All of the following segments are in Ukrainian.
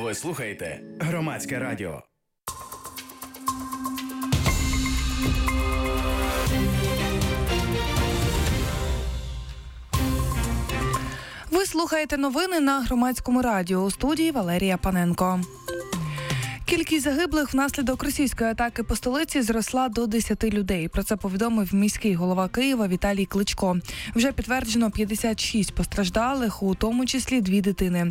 Ви слухаєте Громадське радіо. Ви слухаєте новини на Громадському радіо. У студії Валерія Паненко. Кількість загиблих внаслідок російської атаки по столиці зросла до 10 людей. Про це повідомив міський голова Києва Віталій Кличко. Вже підтверджено 56 постраждалих, у тому числі 2 дитини.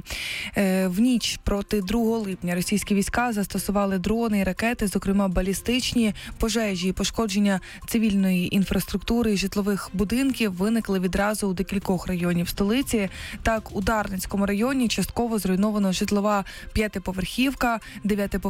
В ніч проти 2 липня російські війська застосували дрони і ракети, зокрема балістичні. Пожежі і пошкодження цивільної інфраструктури і житлових будинків виникли відразу у декількох районів столиці. Так, у Дарницькому районі частково зруйновано житлова 5-поверхівка, 9-поверхівка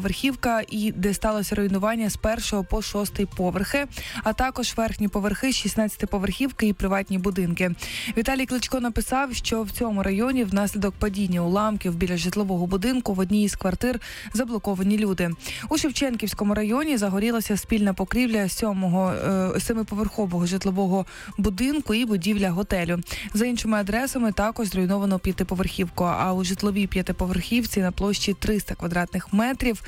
і де сталося руйнування з 1 по 6 поверхи, а також верхні поверхи 16-поверхівки і приватні будинки. Віталій Кличко написав, що в цьому районі внаслідок падіння уламків біля житлового будинку в одній із квартир заблоковані люди. У Шевченківському районі загорілася спільна покрівля 7-поверхового житлового будинку і будівля готелю. За іншими адресами також зруйновано 5-поверхівку, а у житловій 5-поверхівці на площі 300 квадратних метрів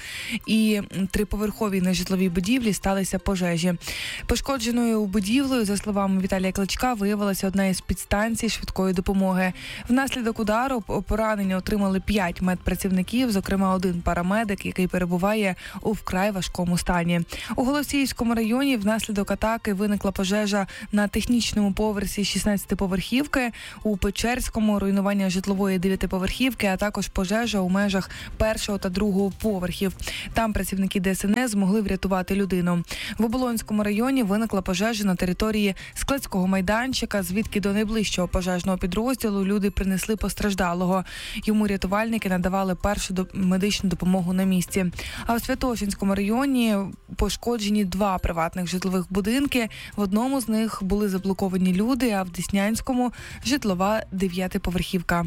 і 3-поверховій нежитловій будівлі сталися пожежі. Пошкодженою будівлею, за словами Віталія Кличка, виявилася одна із підстанцій швидкої допомоги. Внаслідок удару поранення отримали 5 медпрацівників, зокрема 1 парамедик, який перебуває у вкрай важкому стані. У Голосіївському районі внаслідок атаки виникла пожежа на технічному поверсі 16-поверхівки, у Печерському руйнування житлової 9-поверхівки, а також пожежа у межах 1 та 2 поверхів. Там працівники ДСНС змогли врятувати людину. В Оболонському районі виникла пожежа на території складського майданчика, звідки до найближчого пожежного підрозділу люди принесли постраждалого. Йому рятувальники надавали першу медичну допомогу на місці. А в Святошинському районі пошкоджені 2 приватних житлових будинки. В одному з них були заблоковані люди, а в Деснянському – житлова 9-поверхівка.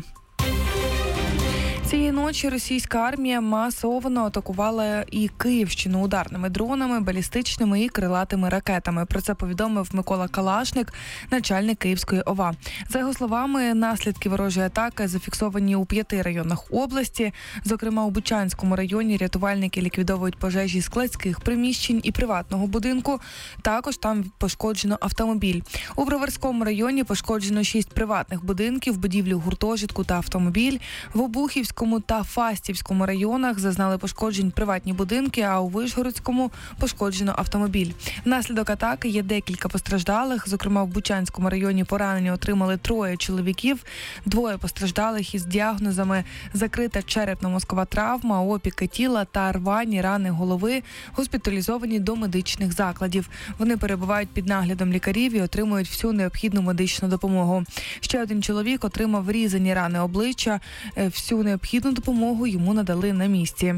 Цієї ночі російська армія масово атакувала і Київщину ударними дронами, балістичними і крилатими ракетами. Про це повідомив Микола Калашник, начальник Київської ОВА. За його словами, наслідки ворожої атаки зафіксовані у 5 районах області. Зокрема, у Бучанському районі рятувальники ліквідовують пожежі складських приміщень і приватного будинку. Також там пошкоджено автомобіль. У Броварському районі пошкоджено 6 приватних будинків, будівлю гуртожитку та автомобіль. В Обухівському та Фастівському районах зазнали пошкоджень приватні будинки, а у Вишгородському пошкоджено автомобіль. Внаслідок атаки є декілька постраждалих. Зокрема, в Бучанському районі поранення отримали 3 чоловіків, 2 постраждалих із діагнозами закрита черепно-мозкова травма, опіки тіла та рвані рани голови госпіталізовані до медичних закладів. Вони перебувають під наглядом лікарів і отримують всю необхідну медичну допомогу. Ще 1 чоловік отримав різані рани обличчя. Всю необхідну допомогу йому надали на місці.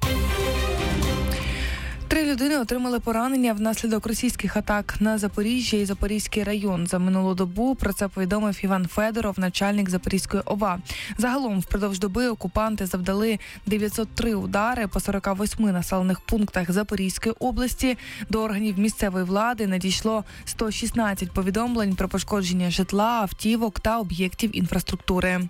3 людини отримали поранення внаслідок російських атак на Запоріжжя і Запорізький район за минулу добу. Про це повідомив Іван Федоров, начальник Запорізької ОВА. Загалом впродовж доби окупанти завдали 903 удари по 48 населених пунктах Запорізької області. До органів місцевої влади надійшло 116 повідомлень про пошкодження житла, автівок та об'єктів інфраструктури.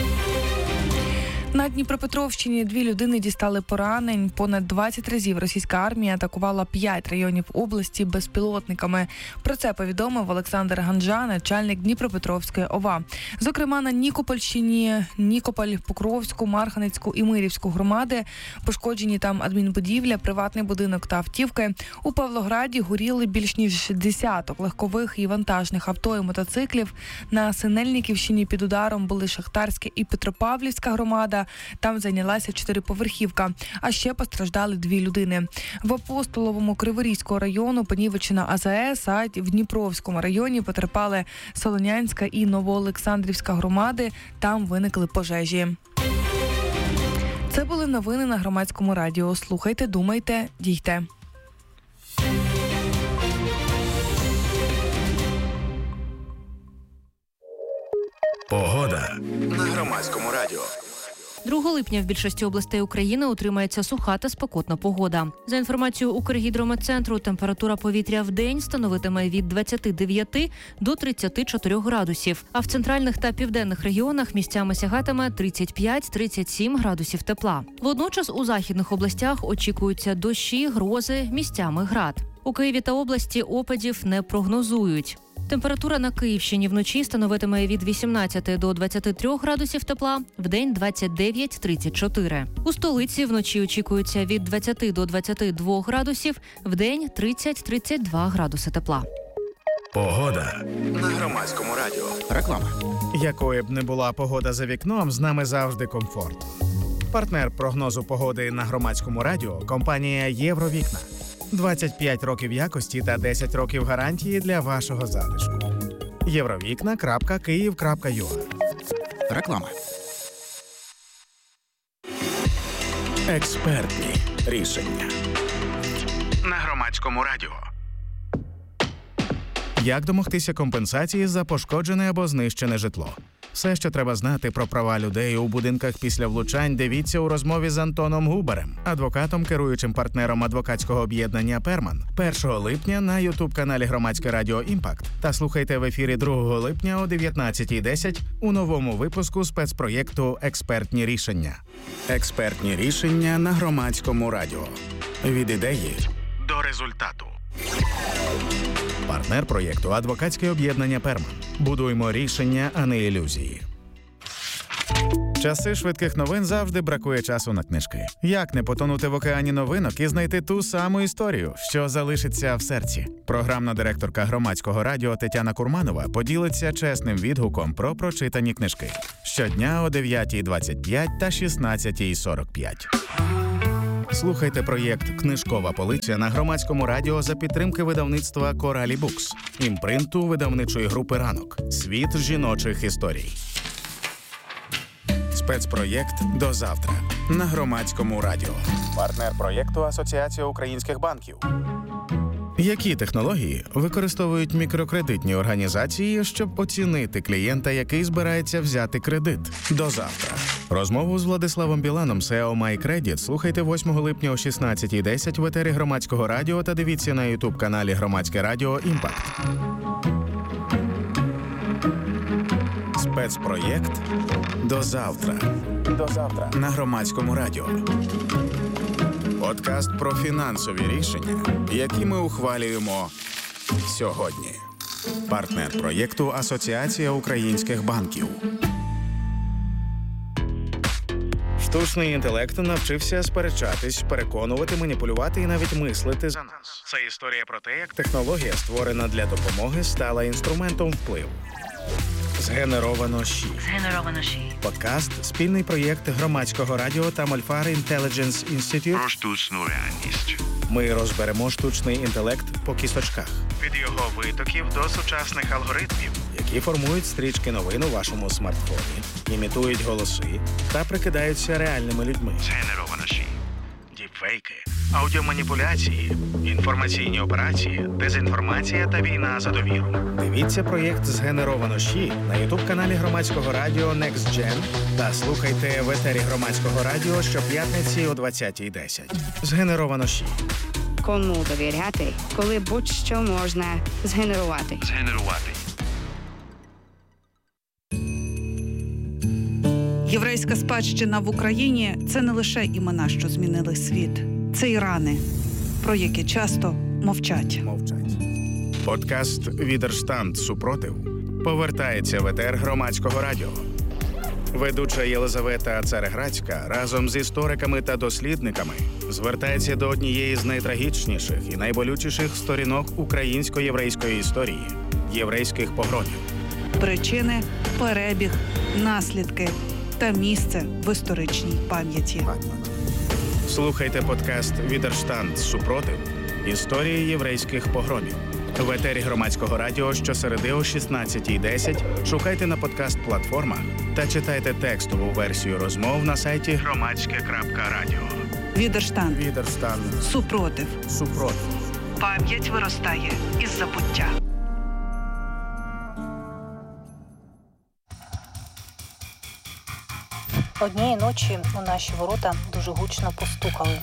На Дніпропетровщині 2 людини дістали поранень. Понад 20 разів російська армія атакувала 5 районів області безпілотниками. Про це повідомив Олександр Ганжа, начальник Дніпропетровської ОВА. Зокрема, на Нікопольщині, Нікополь, Покровську, Марганецьку і Мирівську громади пошкоджені там адмінбудівля, приватний будинок та автівки. У Павлограді горіли більш ніж 10 легкових і вантажних авто і мотоциклів. На Синельниківщині під ударом були Шахтарська і Петропавлівська громада. Там зайнялася 4-поверхівка, а ще постраждали 2 людини. В Апостоловому Криворізького району понівечена АЗС, а в Дніпровському районі потерпали Солонянська і Новоолександрівська громади. Там виникли пожежі. Це були новини на Громадському радіо. Слухайте, думайте, дійте. Погода на Громадському радіо. 2 липня в більшості областей України утримається суха та спекотна погода. За інформацією Укргідрометцентру, температура повітря в день становитиме від 29 до 34 градусів, а в центральних та південних регіонах місцями сягатиме 35-37 градусів тепла. Водночас у західних областях очікуються дощі, грози, місцями град. У Києві та області опадів не прогнозують. Температура на Київщині вночі становитиме від 18 до 23 градусів тепла, вдень 29-34. У столиці вночі очікується від 20 до 22 градусів, вдень 30-32 градуси тепла. Погода на Громадському радіо. Реклама. Якою б не була погода за вікном, з нами завжди комфорт. Партнер прогнозу погоди на Громадському радіо – компанія «Євровікна». 25 років якості та 10 років гарантії для вашого затишку. Євровікна.Київ.ua. Реклама. Експертні рішення на Громадському радіо. Як домогтися компенсації за пошкоджене або знищене житло? Все, що треба знати про права людей у будинках після влучань, дивіться у розмові з Антоном Губарем, адвокатом, керуючим партнером адвокатського об'єднання «Перман». 1 липня на YouTube-каналі Громадське радіо «Імпакт» та слухайте в ефірі 2 липня о 19:10 у новому випуску спецпроєкту «Експертні рішення». Експертні рішення на Громадському радіо. Від ідеї до результату. Партнер проєкту – адвокатське об'єднання «Перман». Будуймо рішення, а не ілюзії. Часи швидких новин завжди бракує часу на книжки. Як не потонути в океані новинок і знайти ту саму історію, що залишиться в серці? Програмна директорка Громадського радіо Тетяна Курманова поділиться чесним відгуком про прочитані книжки. Щодня о 9:25 та 16:45. Слухайте проєкт «Книжкова полиця» на Громадському радіо за підтримки видавництва «Коралі Букс», імпринту видавничої групи «Ранок». Світ жіночих історій. Спецпроєкт «До завтра» на Громадському радіо. Партнер проєкту Асоціація українських банків. Які технології використовують мікрокредитні організації, щоб оцінити клієнта, який збирається взяти кредит? До завтра. Розмову з Владиславом Біланом, SEO MyCredit, слухайте 8 липня о 16:10 в етері Громадського радіо та дивіться на YouTube-каналі Громадське радіо «Імпакт». Спецпроєкт «До завтра». До завтра. На Громадському радіо. Подкаст про фінансові рішення, які ми ухвалюємо сьогодні. Партнер проєкту Асоціація українських банків. Штучний інтелект навчився сперечатись, переконувати, маніпулювати і навіть мислити за нас. Це історія про те, як технологія, створена для допомоги, стала інструментом впливу. Згенеровано ЩІ. Подкаст – спільний проєкт Громадського радіо та Мольфар Intelligence Institute. Про штучну реальність. Ми розберемо штучний інтелект по кісточках. Від його витоків до сучасних алгоритмів, які формують стрічки новин у вашому смартфоні, імітують голоси та прикидаються реальними людьми. Згенеровано ЩІ. Діпфейки, аудіоманіпуляції, інформаційні операції, дезінформація та війна за довіру. Дивіться проєкт «Згенеровано ЩІ» на YouTube-каналі Громадського радіо Next Gen та слухайте в етері Громадського радіо щоп'ятниці о 20:10. «Згенеровано ЩІ». Кому довіряти, коли будь-що можна згенерувати? Єврейська спадщина в Україні – це не лише імена, що змінили світ. Це і рани, про які часто мовчать. Подкаст «Відерштанд. Супротив» повертається в етер Громадського радіо. Ведуча Єлизавета Цареградська разом з істориками та дослідниками звертається до однієї з найтрагічніших і найболючіших сторінок українсько-єврейської історії – єврейських погромів. Причини, перебіг, наслідки та місце в історичній пам'яті. Слухайте подкаст «Відерштанд. Супротив. Історії єврейських погромів» в етері Громадського радіо щосереди о 16:10. Шукайте на подкаст-платформах та читайте текстову версію розмов на сайті громадське.радіо. Відерштанд. Супротив. Пам'ять виростає із забуття. Однієї ночі у наші ворота дуже гучно постукали.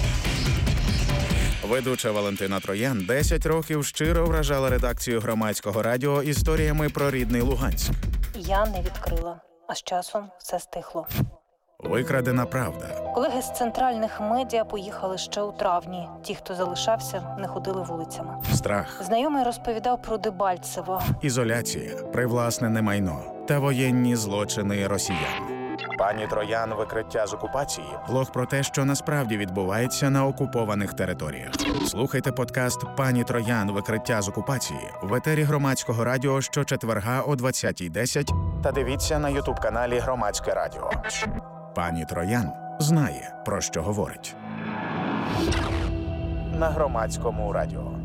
Ведуча Валентина Троян 10 років щиро вражала редакцію Громадського радіо історіями про рідний Луганськ. Я не відкрила, а з часом все стихло. Викрадена правда. Колеги з центральних медіа поїхали ще у травні. Ті, хто залишався, не ходили вулицями. Страх, Знайомий розповідав про Дебальцево. ізоляція, привласнене майно та воєнні злочини росіян. Пані Троян «Викриття з окупації» – блог про те, що насправді відбувається на окупованих територіях. Слухайте подкаст «Пані Троян. Викриття з окупації» в етері Громадського радіо щочетверга о 20:10 та дивіться на ютуб-каналі Громадське радіо. Пані Троян знає, про що говорить. На Громадському радіо.